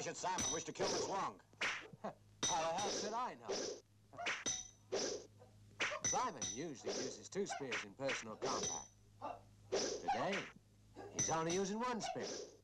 should Simon wish to kill Miss Wong? How the hell should I know? Simon usually uses 2 spears in personal combat. Today, he's only using 1 spear.